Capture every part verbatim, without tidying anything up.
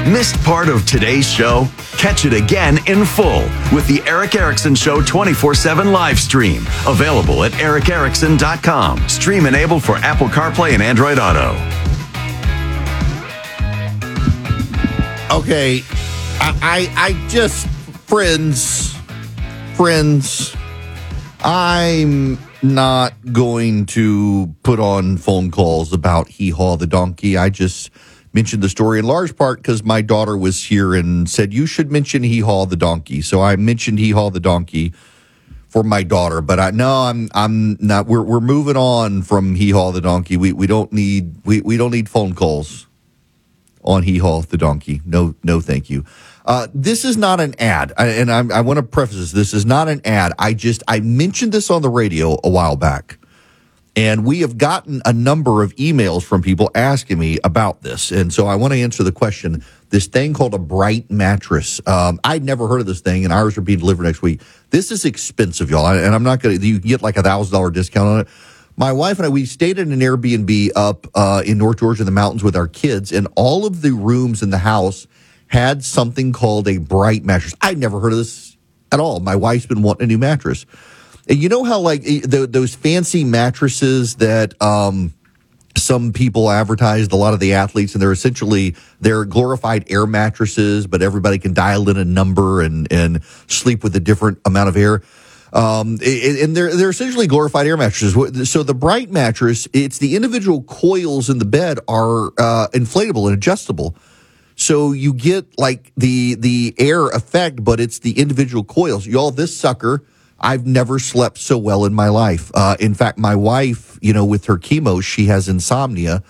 Missed part of today's show? Catch it again in full with the Eric Erickson Show twenty-four seven live stream. Available at eric erickson dot com. Stream enabled for Apple CarPlay and Android Auto. Okay, I, I, I just, friends, friends, I'm not going to put on phone calls about Hee Haw the donkey. I just mentioned the story in large part because my daughter was here and said, you should mention Hee Haw the donkey. So I mentioned Hee Haw the donkey for my daughter. But I no, I'm I'm not. We're we're moving on from Hee Haw the donkey. We we don't need we, we don't need phone calls on Hee Haw the donkey. No no, thank you. Uh, this is not an ad, I, and I, I want to preface this. This is not an ad. I just I mentioned this on the radio a while back, and we have gotten a number of emails from people asking me about this, and so I want to answer the question. This thing called a Bright mattress. Um, I'd never heard of this thing, and ours are being delivered next week. This is expensive, y'all, and I'm not going to. You can get like a thousand dollar discount on it. My wife and I, we stayed in an Airbnb up uh, in North Georgia in the mountains with our kids, and all of the rooms in the house had something called a Bright mattress. I'd never heard of this at all. My wife's been wanting a new mattress. And you know how, like, the, those fancy mattresses that um, some people advertised, a lot of the athletes, and they're essentially, they're glorified air mattresses, but everybody can dial in a number and, and sleep with a different amount of air. Um, and they're, they're essentially glorified air mattresses. So the Bright mattress, it's the individual coils in the bed are uh, inflatable and adjustable. So you get like the the air effect, but it's the individual coils. Y'all, this sucker, I've never slept so well in my life. Uh, in fact, my wife, you know, with her chemo, she has insomnia,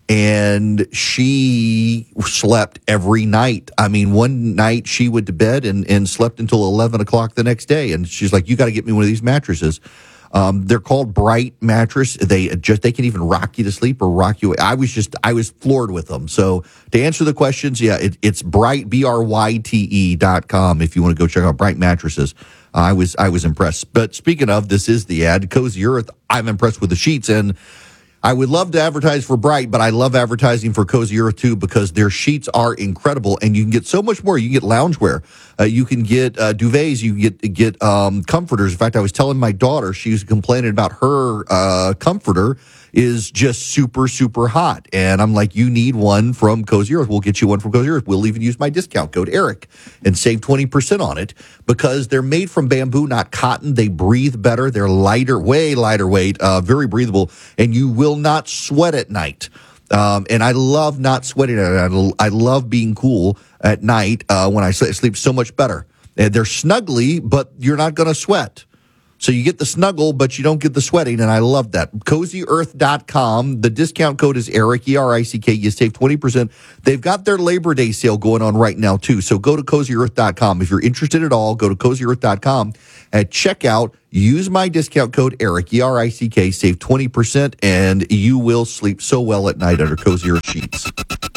and she slept every night. I mean, one night she went to bed and, and slept until eleven o'clock the next day. And she's like, you got to get me one of these mattresses. Um, they're called Bright mattress. They just, they can even rock you to sleep or rock you. I was just, I was floored with them. So to answer the questions, yeah, it, it's Bright, B R Y T E dot com. If you want to go check out Bright mattresses. Uh, I was, I was impressed. But speaking of, this is the ad, Cozy Earth. I'm impressed with the sheets, and I would love to advertise for Bright, but I love advertising for Cozy Earth too, because their sheets are incredible, and you can get so much more. You can get loungewear, uh, you can get uh, duvets, you can get get um, comforters. In fact, I was telling my daughter, she was complaining about her uh, comforter is just super, super hot. And I'm like, you need one from Cozy Earth. We'll get you one from Cozy Earth. We'll even use my discount code, Eric, and save twenty percent on it, because they're made from bamboo, not cotton. They breathe better. They're lighter, way lighter weight, uh, very breathable, and you will not sweat at night. Um, and I love not sweating at night. I love being cool at night uh, when I sleep so much better. And they're snuggly, but you're not going to sweat. So you get the snuggle, but you don't get the sweating, and I love that. cozy earth dot com. The discount code is Eric, E R I C K. You save twenty percent. They've got their Labor Day sale going on right now, too. So go to cozy earth dot com. If you're interested at all, go to cozy earth dot com. At checkout, use my discount code Eric, E R I C K. Save twenty percent, and you will sleep so well at night under Cozy Earth sheets.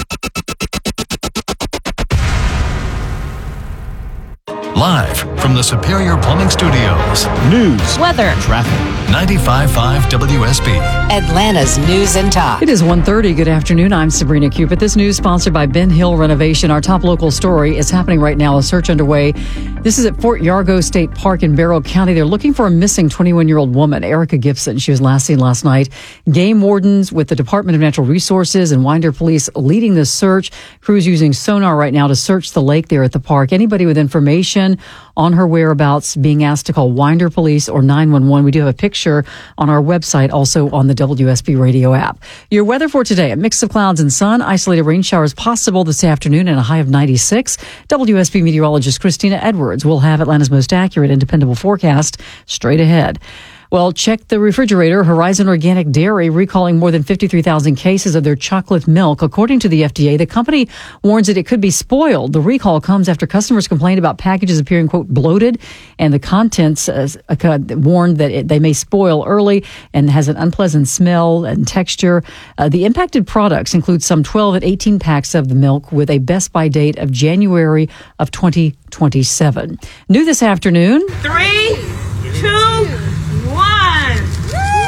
Live from the Superior Plumbing Studios. News, weather, traffic. ninety-five point five W S B. Atlanta's News and Talk. It is one thirty. Good afternoon. I'm Sabrina Cupid. This news sponsored by Ben Hill Renovation. Our top local story is happening right now. A search underway. This is at Fort Yargo State Park in Barrow County. They're looking for a missing twenty-one-year-old woman, Erica Gibson. She was last seen last night. Game wardens with the Department of Natural Resources and Winder Police leading the search. Crews using sonar right now to search the lake there at the park. Anybody with information on her whereabouts being asked to call Winder Police or nine one one. We do have a picture on our website, also on the W S B radio app. Your weather for today, a mix of clouds and sun, isolated rain showers possible this afternoon and a high of ninety-six. W S B meteorologist Christina Edwards will have Atlanta's most accurate and dependable forecast straight ahead. Well, check the refrigerator. Horizon Organic Dairy recalling more than fifty-three thousand cases of their chocolate milk. According to the F D A, the company warns that it could be spoiled. The recall comes after customers complained about packages appearing, quote, bloated, and the contents uh, warned that it, they may spoil early and has an unpleasant smell and texture. Uh, the impacted products include some twelve and eighteen packs of the milk with a best by date of January of twenty twenty-seven. New this afternoon. Three, two, one. The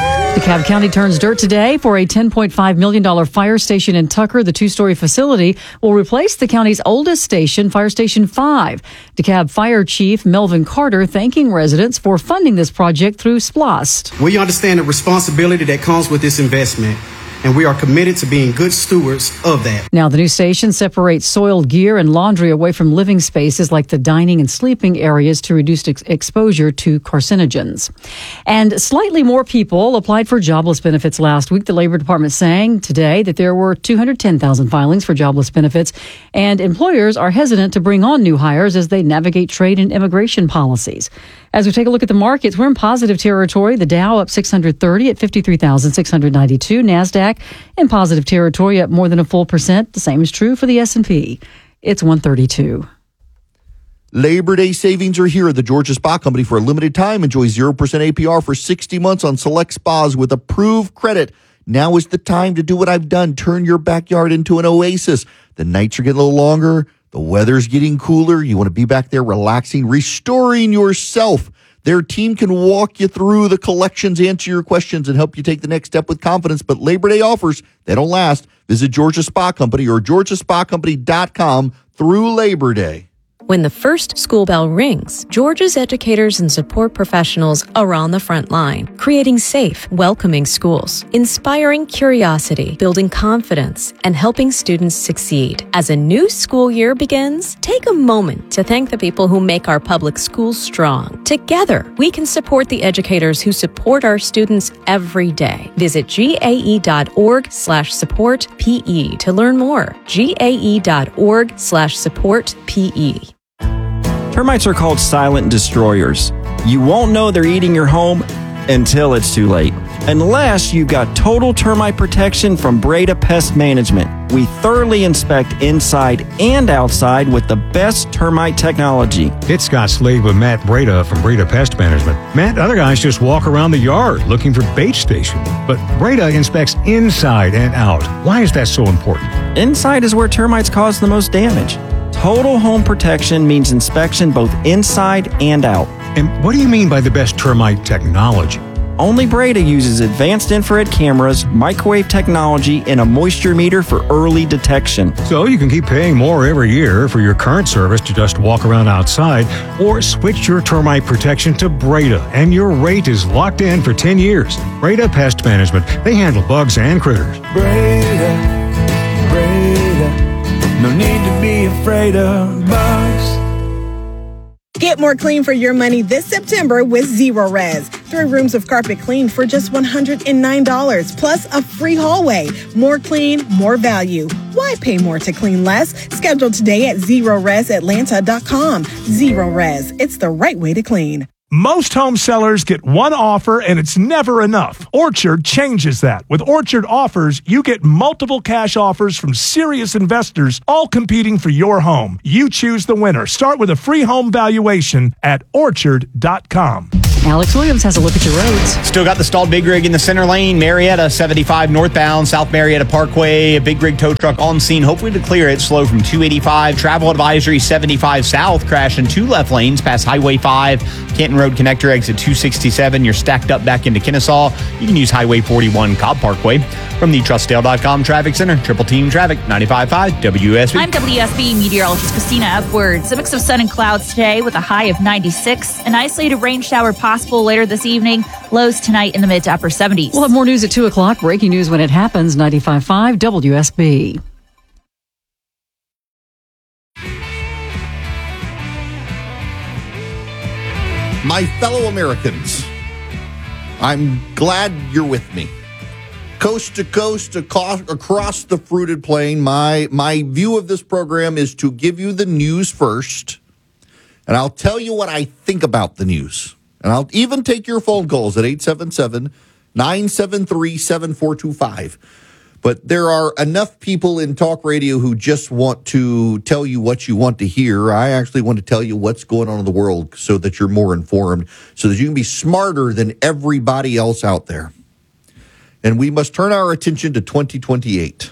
DeKalb County turns dirt today for a ten point five million dollars fire station in Tucker. The two-story facility will replace the county's oldest station, Fire Station five. DeKalb Fire Chief Melvin Carter thanking residents for funding this project through SPLOST. We understand the responsibility that comes with this investment, and we are committed to being good stewards of that. Now, the new station separates soiled gear and laundry away from living spaces like the dining and sleeping areas to reduce ex- exposure to carcinogens. And slightly more people applied for jobless benefits last week. The Labor Department saying today that there were two hundred ten thousand filings for jobless benefits, and employers are hesitant to bring on new hires as they navigate trade and immigration policies. As we take a look at the markets, we're in positive territory. The Dow up six hundred thirty at fifty-three thousand six hundred ninety-two. NASDAQ in positive territory up more than a full percent. The same is true for the S and P. It's one thirty-two. Labor Day savings are here at the Georgia Spa Company for a limited time. Enjoy zero percent A P R for sixty months on select spas with approved credit. Now is the time to do what I've done. Turn your backyard into an oasis. The nights are getting a little longer. The weather's getting cooler. You want to be back there relaxing, restoring yourself. Their team can walk you through the collections, answer your questions, and help you take the next step with confidence. But Labor Day offers, they don't last. Visit Georgia Spa Company or georgia spa company dot com through Labor Day. When the first school bell rings, Georgia's educators and support professionals are on the front line, creating safe, welcoming schools, inspiring curiosity, building confidence, and helping students succeed. As a new school year begins, take a moment to thank the people who make our public schools strong. Together, we can support the educators who support our students every day. Visit gae.org slash support PE to learn more. gae.org slash support PE. Termites are called silent destroyers. You won't know they're eating your home until it's too late. Unless you've got total termite protection from Breda Pest Management. We thoroughly inspect inside and outside with the best termite technology. It's Scott Slade with Matt Breda from Breda Pest Management. Matt, other guys just walk around the yard looking for bait station. But Breda inspects inside and out. Why is that so important? Inside is where termites cause the most damage. Total home protection means inspection both inside and out. And what do you mean by the best termite technology? Only Breda uses advanced infrared cameras, microwave technology, and a moisture meter for early detection. So you can keep paying more every year for your current service to just walk around outside, or switch your termite protection to Breda, and your rate is locked in for ten years. Breda Pest Management. They handle bugs and critters. Breda, Breda. No need to be afraid of bugs. Get more clean for your money this September with Zero Res. Three rooms of carpet cleaned for just one hundred nine dollars, plus a free hallway. More clean, more value. Why pay more to clean less? Schedule today at zero res atlanta dot com. Zero Res, it's the right way to clean. Most home sellers get one offer and it's never enough. Orchard changes that. With Orchard Offers, you get multiple cash offers from serious investors, all competing for your home. You choose the winner. Start with a free home valuation at orchard dot com. Alex Williams has a look at your roads. Still got the stalled big rig in the center lane. Marietta seventy-five northbound, South Marietta Parkway. A big rig tow truck on scene, hopefully to clear it. Slow from two eighty-five. Travel advisory seventy-five south. Crash in two left lanes past Highway five. Canton Road connector exit two sixty-seven. You're stacked up back into Kennesaw. You can use Highway forty-one Cobb Parkway. From the Trust Dale dot com Traffic Center, Triple Team Traffic, ninety-five point five W S B. I'm W S B meteorologist Christina Upwards. A mix of sun and clouds today with a high of ninety-six. An isolated rain shower possible later this evening. Lows tonight in the mid to upper seventies. We'll have more news at two o'clock. Breaking news when it happens. ninety-five point five W S B. My fellow Americans, I'm glad you're with me. Coast to coast, across, across the fruited plain, my, my view of this program is to give you the news first, and I'll tell you what I think about the news. And I'll even take your phone calls at eight seven seven, nine seven three, seven four two five. But there are enough people in talk radio who just want to tell you what you want to hear. I actually want to tell you what's going on in the world so that you're more informed, so that you can be smarter than everybody else out there. And we must turn our attention to twenty twenty-eight.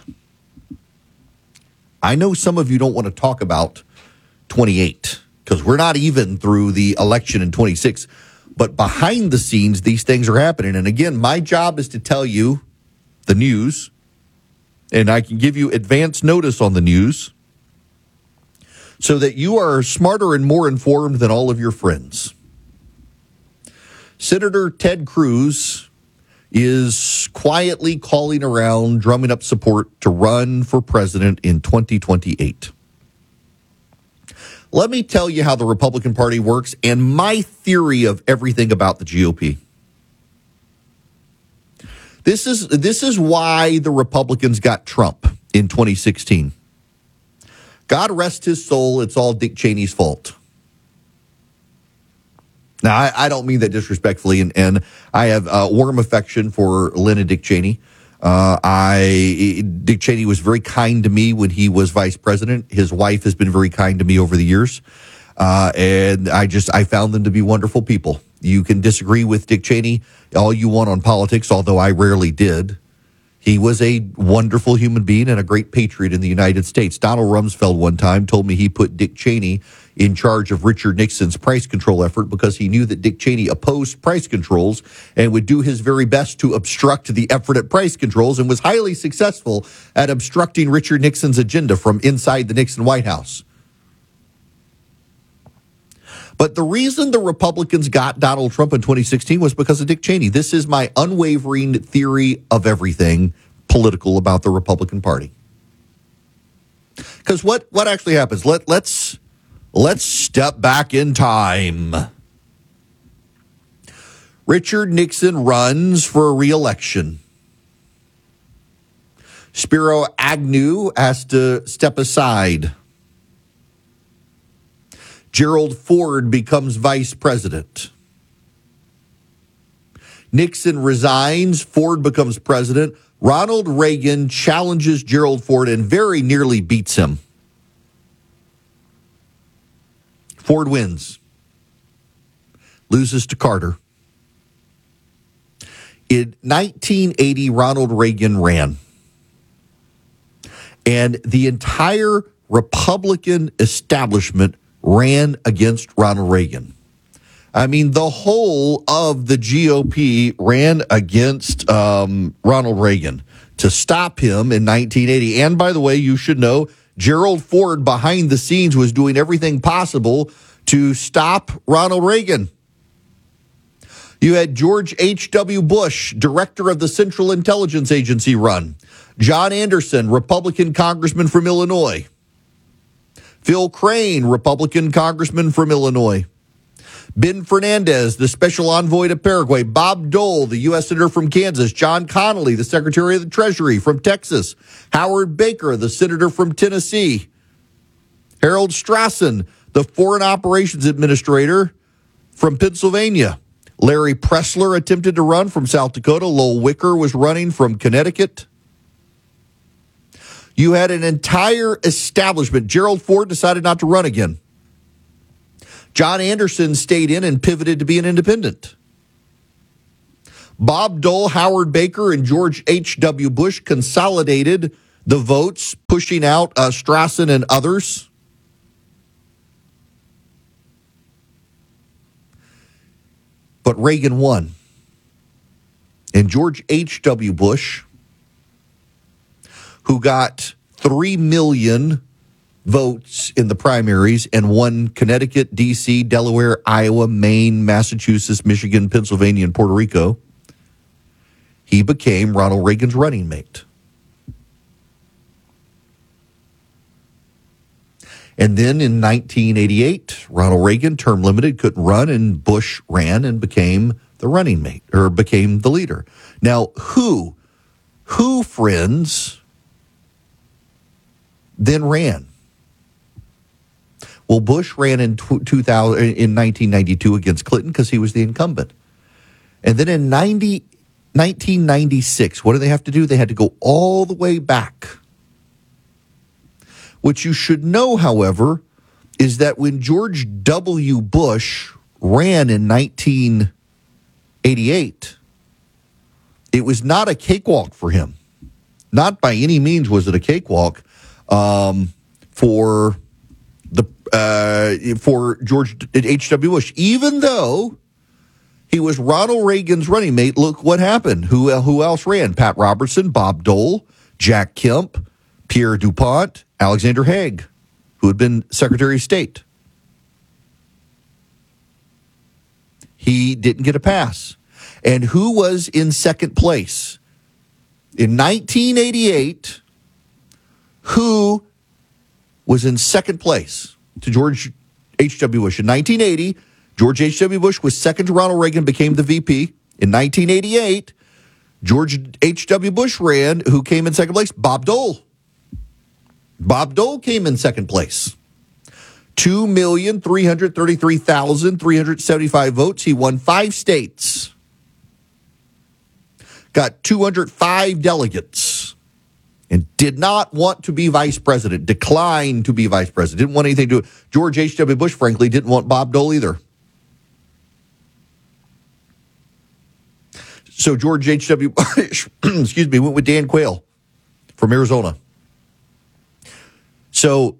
I know some of you don't want to talk about twenty-eight because we're not even through the election in twenty-six. But behind the scenes, these things are happening. And again, my job is to tell you the news, and I can give you advance notice on the news so that you are smarter and more informed than all of your friends. Senator Ted Cruz is quietly calling around, drumming up support to run for president in twenty twenty-eight. Let me tell you how the Republican Party works and my theory of everything about the G O P. This is, this is why the Republicans got Trump in twenty sixteen. God rest his soul, it's all Dick Cheney's fault. Now, I, I don't mean that disrespectfully, and, and I have a warm affection for Lynn and Dick Cheney. Uh, I Dick Cheney was very kind to me when he was vice president. His wife has been very kind to me over the years, uh, and I just I found them to be wonderful people. You can disagree with Dick Cheney all you want on politics, although I rarely did. He was a wonderful human being and a great patriot in the United States. Donald Rumsfeld one time told me he put Dick Cheney in charge of Richard Nixon's price control effort because he knew that Dick Cheney opposed price controls and would do his very best to obstruct the effort at price controls, and was highly successful at obstructing Richard Nixon's agenda from inside the Nixon White House. But the reason the Republicans got Donald Trump in twenty sixteen was because of Dick Cheney. This is my unwavering theory of everything political about the Republican Party. Because what, what actually happens? Let, let's, let's step back in time. Richard Nixon runs for a re-election. Spiro Agnew has to step aside. Gerald Ford becomes vice president. Nixon resigns. Ford becomes president. Ronald Reagan challenges Gerald Ford and very nearly beats him. Ford wins. Loses to Carter. In nineteen eighty, Ronald Reagan ran. And the entire Republican establishment ran against Ronald Reagan. I mean, the whole of the G O P ran against um, Ronald Reagan to stop him in nineteen eighty. And by the way, you should know, Gerald Ford behind the scenes was doing everything possible to stop Ronald Reagan. You had George H W. Bush, director of the Central Intelligence Agency, run. John Anderson, Republican congressman from Illinois. Phil Crane, Republican congressman from Illinois. Ben Fernandez, the special envoy to Paraguay. Bob Dole, the U S senator from Kansas. John Connally, the secretary of the Treasury from Texas. Howard Baker, the senator from Tennessee. Harold Strassen, the foreign operations administrator from Pennsylvania. Larry Pressler attempted to run from South Dakota. Lowell Wicker was running from Connecticut. You had an entire establishment. Gerald Ford decided not to run again. John Anderson stayed in and pivoted to be an independent. Bob Dole, Howard Baker, and George H W. Bush consolidated the votes, pushing out uh, Strassen and others. But Reagan won. And George H W. Bush, who got three million votes in the primaries and won Connecticut, D C, Delaware, Iowa, Maine, Massachusetts, Michigan, Pennsylvania, and Puerto Rico, he became Ronald Reagan's running mate. And then in nineteen eighty-eight, Ronald Reagan, term limited, couldn't run, and Bush ran and became the running mate, or became the leader. Now, who, who, friends, then ran? Well, Bush ran in two thousand, in nineteen ninety-two against Clinton because he was the incumbent. And then in nineteen ninety-six, what do they have to do? They had to go all the way back. What you should know, however, is that when George W. Bush ran in nineteen eighty-eight, it was not a cakewalk for him. Not by any means was it a cakewalk um, for the uh, for George H W. Bush, even though He was Ronald Reagan's running mate. Look what happened. Who, who else ran? Pat Robertson, Bob Dole, Jack Kemp, Pierre DuPont, Alexander Haig, who had been Secretary of State. He didn't get a pass. And who was in second place? In nineteen eighty-eight, who was in second place to George H W. Bush? In nineteen eighty, George H W. Bush was second to Ronald Reagan, became the V P. In nineteen eighty-eight, George H W. Bush ran. Who came in second place? Bob Dole. Bob Dole came in second place. two million three hundred thirty-three thousand three hundred seventy-five votes. He won five states. Got two hundred five delegates. And did not want to be vice president. Declined to be vice president. Didn't want anything to do. George H W. Bush, frankly, didn't want Bob Dole either. So George H W. Bush, excuse me, went with Dan Quayle from Arizona. So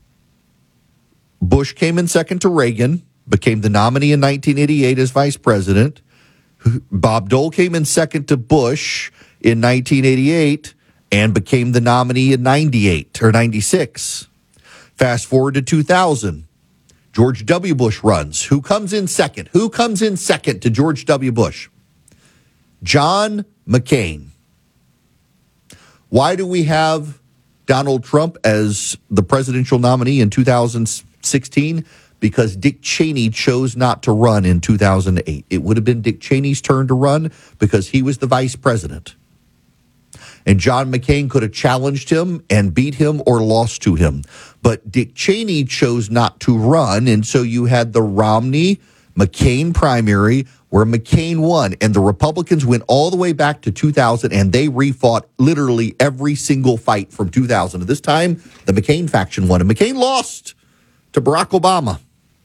Bush came in second to Reagan, became the nominee in nineteen eighty-eight as vice president. Bob Dole came in second to Bush in nineteen eighty-eight and became the nominee in ninety-eight or ninety-six. Fast forward to two thousand. George W. Bush runs. Who comes in second? Who comes in second to George W. Bush? John McCain. Why do we have Donald Trump as the presidential nominee in two thousand sixteen? Because Dick Cheney chose not to run in two thousand eight. It would have been Dick Cheney's turn to run because he was the vice president. And John McCain could have challenged him and beat him or lost to him. But Dick Cheney chose not to run, and so you had the Romney-McCain primary where McCain won. And the Republicans went all the way back to two thousand, and they refought literally every single fight from two thousand. At this time, the McCain faction won, and McCain lost to Barack Obama.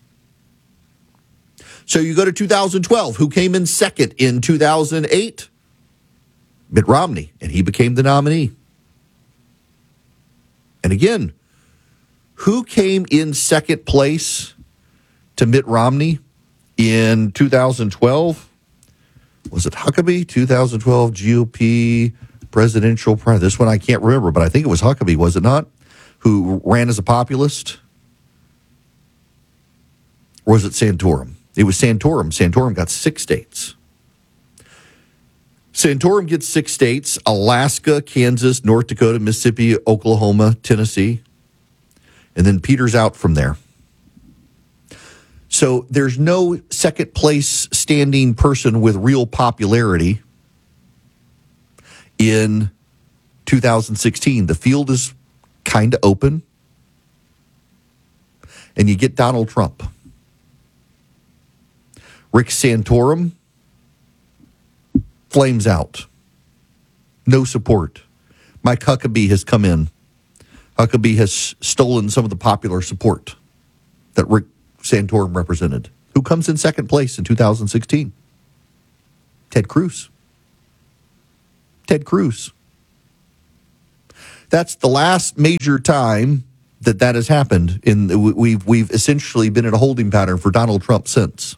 So you go to two thousand twelve. Who came in second in two thousand eight? Mitt Romney, and he became the nominee. And again, who came in second place to Mitt Romney in two thousand twelve? Was it Huckabee? two thousand twelve G O P presidential primary. This one I can't remember, but I think it was Huckabee, was it not? Who ran as a populist? Or was it Santorum? It was Santorum. Santorum got six states. Santorum gets six states: Alaska, Kansas, North Dakota, Mississippi, Oklahoma, Tennessee. And then Peter's out from there. So there's no second place standing person with real popularity in two thousand sixteen. The field is kind of open. And you get Donald Trump. Rick Santorum, flames out. No support. Mike Huckabee has come in. Huckabee has stolen some of the popular support that Rick Santorum represented. Who comes in second place in two thousand sixteen? Ted Cruz. Ted Cruz. That's the last major time that that has happened. In we've we've essentially been in a holding pattern for Donald Trump since.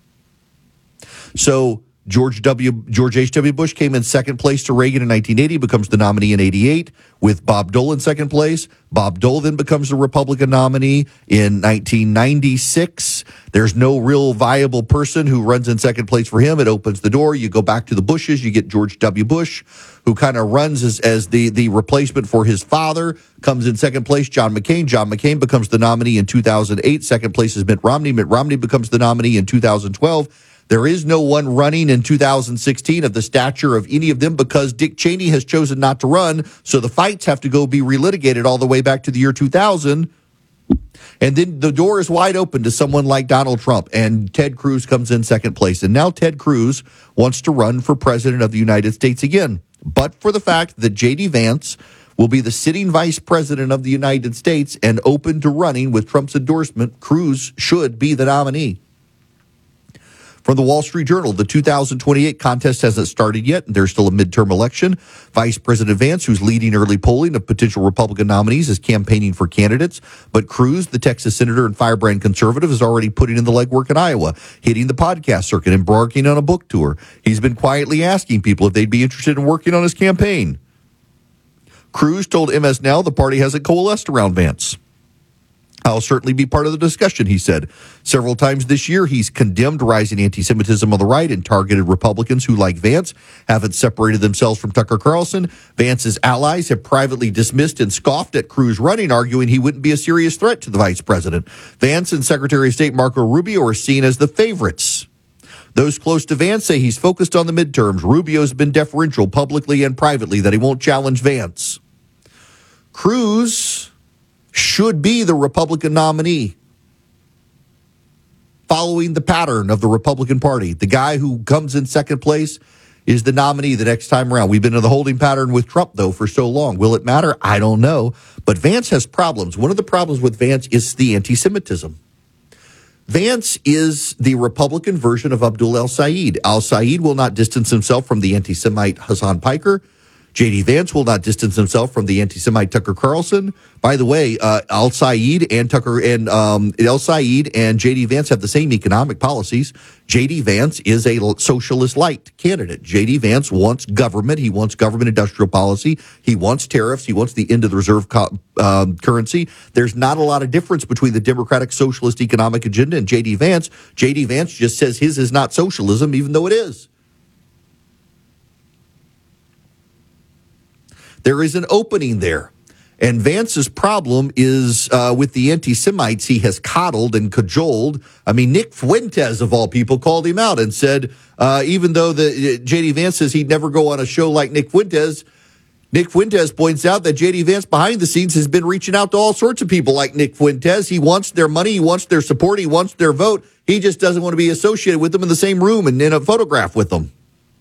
So George W. George H W. Bush came in second place to Reagan in nineteen eighty, becomes the nominee in eighty-eight, with Bob Dole in second place. Bob Dole then becomes the Republican nominee in nineteen ninety-six. There's no real viable person who runs in second place for him. It opens the door. You go back to the Bushes. You get George W. Bush, who kind of runs as, as the, the replacement for his father, comes in second place. John McCain. John McCain becomes the nominee in two thousand eight. Second place is Mitt Romney. Mitt Romney becomes the nominee in two thousand twelve. There is no one running in two thousand sixteen of the stature of any of them because Dick Cheney has chosen not to run. So the fights have to go be relitigated all the way back to the year two thousand. And then the door is wide open to someone like Donald Trump, and Ted Cruz comes in second place. And now Ted Cruz wants to run for president of the United States again. But for the fact that J D. Vance will be the sitting vice president of the United States and open to running with Trump's endorsement, Cruz should be the nominee. From the Wall Street Journal, the two thousand twenty-eight contest hasn't started yet, and there's still a midterm election. Vice President Vance, who's leading early polling of potential Republican nominees, is campaigning for candidates. But Cruz, the Texas senator and firebrand conservative, is already putting in the legwork in Iowa, hitting the podcast circuit, embarking on a book tour. He's been quietly asking people if they'd be interested in working on his campaign. Cruz told M S Now the party hasn't coalesced around Vance. I'll certainly be part of the discussion, he said. Several times this year, he's condemned rising anti-Semitism on the right and targeted Republicans who, like Vance, haven't separated themselves from Tucker Carlson. Vance's allies have privately dismissed and scoffed at Cruz running, arguing he wouldn't be a serious threat to the vice president. Vance and Secretary of State Marco Rubio are seen as the favorites. Those close to Vance say he's focused on the midterms. Rubio's been deferential publicly and privately that he won't challenge Vance. Cruz should be the Republican nominee, following the pattern of the Republican Party. The guy who comes in second place is the nominee the next time around. We've been in the holding pattern with Trump, though, for so long. Will it matter? I don't know. But Vance has problems. One of the problems with Vance is the anti-Semitism. Vance is the Republican version of Abdul El-Sayed. El-Sayed will not distance himself from the anti-Semite Hassan Piker. J D. Vance will not distance himself from the anti-Semite Tucker Carlson. By the way, uh, El-Sayed and Tucker and um, El-Sayed and J D. Vance have the same economic policies. J D. Vance is a socialist light candidate. J D. Vance wants government. He wants government industrial policy. He wants tariffs. He wants the end of the reserve co- um, currency. There's not a lot of difference between the Democratic socialist economic agenda and J D. Vance. J D. Vance just says his is not socialism, even though it is. There is an opening there. And Vance's problem is uh, with the anti-Semites he has coddled and cajoled. I mean, Nick Fuentes, of all people, called him out and said, uh, even though the uh, J D. Vance says he'd never go on a show like Nick Fuentes, Nick Fuentes points out that J D. Vance behind the scenes has been reaching out to all sorts of people like Nick Fuentes. He wants their money. He wants their support. He wants their vote. He just doesn't want to be associated with them in the same room and in a photograph with them.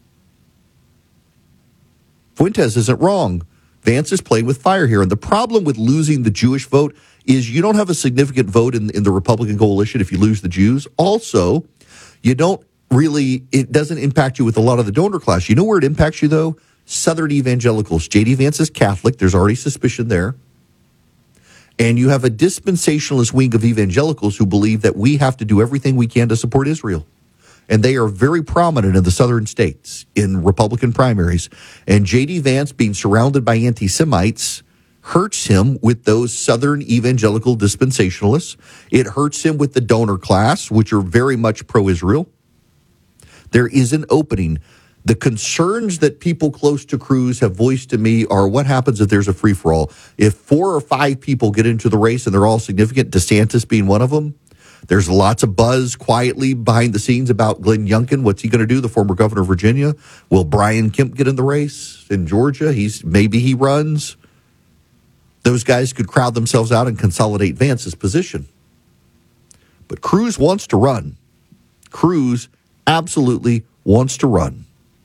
Fuentes isn't wrong. Vance is playing with fire here. And the problem with losing the Jewish vote is you don't have a significant vote in, in the Republican coalition if you lose the Jews. Also, you don't really, it doesn't impact you with a lot of the donor class. You know where it impacts you, though? Southern evangelicals. J D. Vance is Catholic. There's already suspicion there. And you have a dispensationalist wing of evangelicals who believe that we have to do everything we can to support Israel. And they are very prominent in the southern states in Republican primaries. And J D. Vance, being surrounded by anti-Semites, hurts him with those southern evangelical dispensationalists. It hurts him with the donor class, which are very much pro-Israel. There is an opening. The concerns that people close to Cruz have voiced to me are what happens if there's a free-for-all. If four or five people get into the race and they're all significant, DeSantis being one of them, there's lots of buzz quietly behind the scenes about Glenn Youngkin. What's he going to do, the former governor of Virginia? Will Brian Kemp get in the race in Georgia? He's maybe he runs. Those guys could crowd themselves out and consolidate Vance's position. But Cruz wants to run. Cruz absolutely wants to run.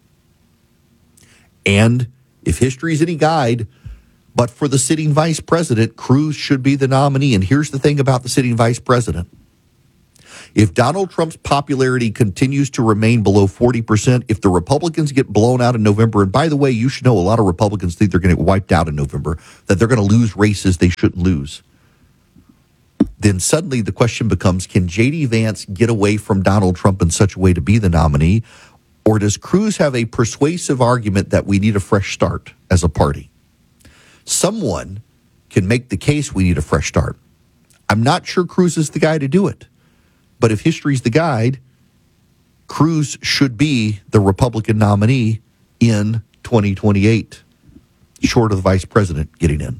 And if history is any guide, but for the sitting vice president, Cruz should be the nominee. And here's the thing about the sitting vice president. If Donald Trump's popularity continues to remain below forty percent, if the Republicans get blown out in November, and by the way, you should know a lot of Republicans think they're going to get wiped out in November, that they're going to lose races they shouldn't lose, then suddenly the question becomes, can J D. Vance get away from Donald Trump in such a way to be the nominee? Or does Cruz have a persuasive argument that we need a fresh start as a party? Someone can make the case we need a fresh start. I'm not sure Cruz is the guy to do it. But if history's the guide, Cruz should be the Republican nominee in twenty twenty-eight, short of the vice president getting in.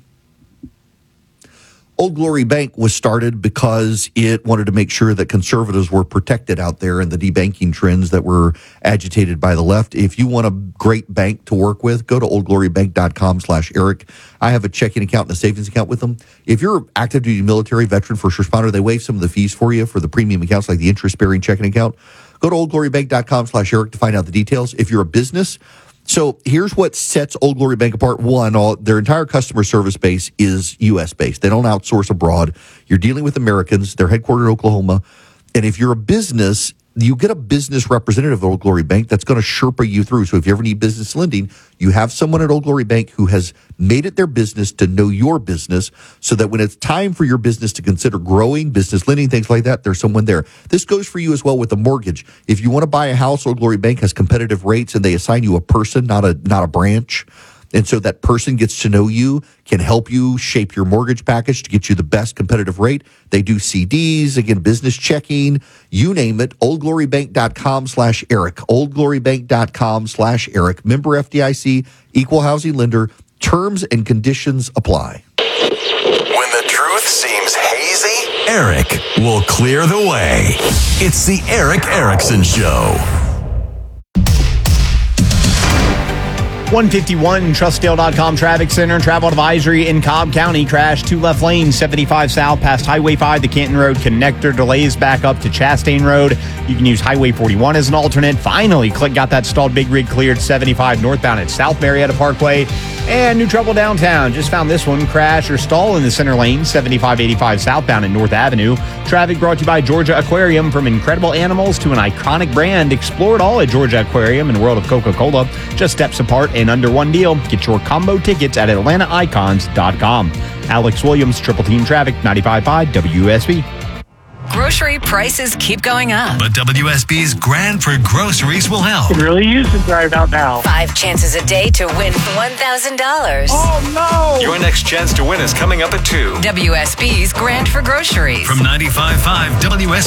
Old Glory Bank was started because it wanted to make sure that conservatives were protected out there in the debanking trends that were agitated by the left. If you want a great bank to work with, go to oldglorybank.com slash Eric. I have a checking account and a savings account with them. If you're an active duty military, veteran, first responder, they waive some of the fees for you for the premium accounts like the interest-bearing checking account. Go to oldglorybank.com slash Eric to find out the details. If you're a business, so here's what sets Old Glory Bank apart. One, all, their entire customer service base is U S based. They don't outsource abroad. You're dealing with Americans. They're headquartered in Oklahoma. And if you're a business, you get a business representative of Old Glory Bank that's going to Sherpa you through. So if you ever need business lending, you have someone at Old Glory Bank who has made it their business to know your business so that when it's time for your business to consider growing, business lending, things like that, there's someone there. This goes for you as well with a mortgage. If you want to buy a house, Old Glory Bank has competitive rates and they assign you a person, not a not a branch. And so that person gets to know you, can help you shape your mortgage package to get you the best competitive rate. They do C Ds, again, business checking, you name it. oldglorybank.com slash Eric. oldglorybank.com slash Eric. Member F D I C, equal housing lender. Terms and conditions apply. When the truth seems hazy, Eric will clear the way. It's the Eric Erickson Show. one fifty-one Trustdale dot com traffic center. Travel advisory in Cobb County. Crash two left lanes, seventy-five south past Highway five, the Canton Road connector. Delays back up to Chastain Road. You can use Highway forty-one as an alternate. Finally, Click got that stalled big rig cleared seventy-five northbound at South Marietta Parkway. And new trouble downtown. Just found this one. Crash or stall in the center lane, seventy-five eighty-five southbound at North Avenue. Traffic brought to you by Georgia Aquarium. From incredible animals to an iconic brand, explore it all at Georgia Aquarium and World of Coca-Cola. Just steps apart and under one deal. Get your combo tickets at atlanta icons dot com. Alex Williams, Triple Team Traffic, ninety-five point five W S B. Grocery prices keep going up. But W S B's Grand for Groceries will help. Could really use the drive out now. Five chances a day to win one thousand dollars. Oh, no! Your next chance to win is coming up at two. W S B's Grand for Groceries. From ninety-five point five W S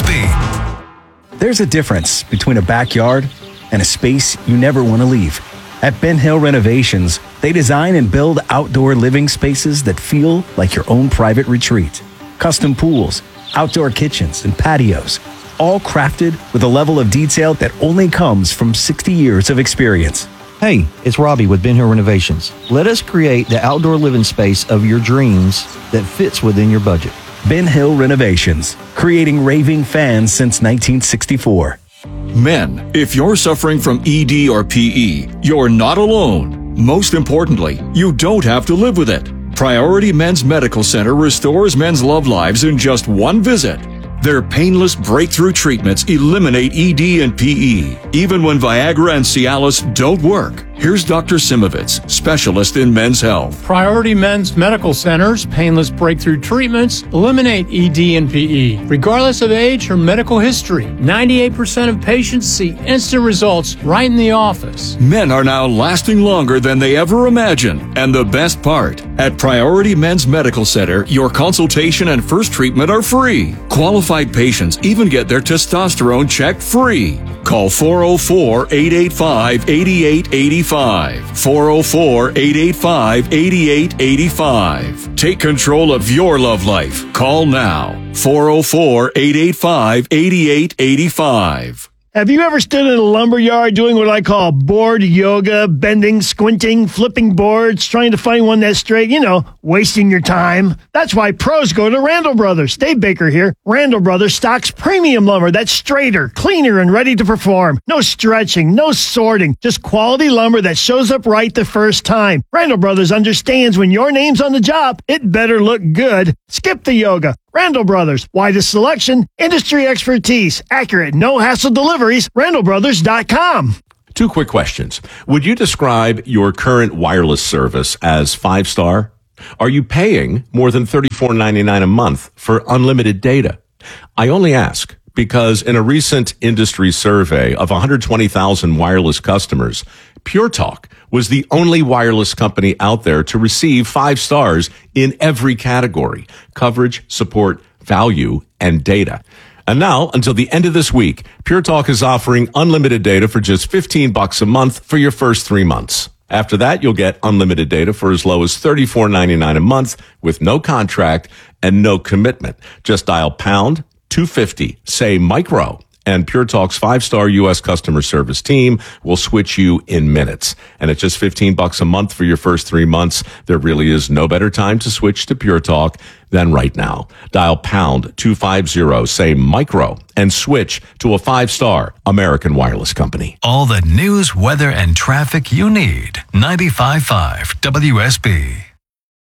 B. There's a difference between a backyard and a space you never want to leave. At Ben Hill Renovations, they design and build outdoor living spaces that feel like your own private retreat. Custom pools, outdoor kitchens, and patios, all crafted with a level of detail that only comes from sixty years of experience. Hey, it's Robbie with Ben Hill Renovations. Let us create the outdoor living space of your dreams that fits within your budget. Ben Hill Renovations, creating raving fans since nineteen sixty-four. Men, if you're suffering from E D or P E, you're not alone. Most importantly, you don't have to live with it. Priority Men's Medical Center restores men's love lives in just one visit. Their painless breakthrough treatments eliminate E D and P E, even when Viagra and Cialis don't work. Here's Doctor Simovitz, specialist in men's health. Priority Men's Medical Center's painless breakthrough treatments eliminate E D and P E, regardless of age or medical history. ninety-eight percent of patients see instant results right in the office. Men are now lasting longer than they ever imagined. And the best part, at Priority Men's Medical Center, your consultation and first treatment are free. Qualified patients even get their testosterone checked free. Call four oh four, eight eight five, eight eight eight five. four oh four, eight eight five, eight eight eight five. Take control of your love life. Call now. four oh four, eight eight five, eight eight eight five. Have you ever stood in a lumber yard doing what I call board yoga, bending, squinting, flipping boards, trying to find one that's straight, you know, wasting your time? That's why pros go to Randall Brothers. Dave Baker here. Randall Brothers stocks premium lumber that's straighter, cleaner, and ready to perform. No stretching, no sorting, just quality lumber that shows up right the first time. Randall Brothers understands when your name's on the job, it better look good. Skip the yoga. Randall Brothers, widest selection, industry expertise, accurate, no-hassle deliveries, randall brothers dot com. Two quick questions. Would you describe your current wireless service as five-star? Are you paying more than thirty-four ninety-nine a month for unlimited data? I only ask because in a recent industry survey of one hundred twenty thousand wireless customers, Pure Talk was the only wireless company out there to receive five stars in every category: coverage, support, value, and data. And now, until the end of this week, Pure Talk is offering unlimited data for just fifteen bucks a month for your first three months. After that, you'll get unlimited data for as low as thirty-four ninety-nine a month with no contract and no commitment. Just dial pound two fifty, say micro, and Pure Talk's five-star U S customer service team will switch you in minutes. And at just fifteen bucks a month for your first three months, there really is no better time to switch to Pure Talk than right now. Dial pound two fifty, say micro, and switch to a five-star American wireless company. All the news, weather, and traffic you need. ninety-five point five W S B.